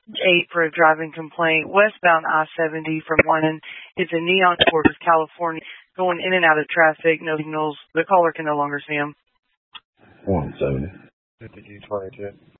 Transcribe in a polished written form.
8 for a driving complaint. Westbound I-70 from London is in Neon Corpus, California, going in and out of traffic. No signals. The caller can no longer see him. 170. 50G22.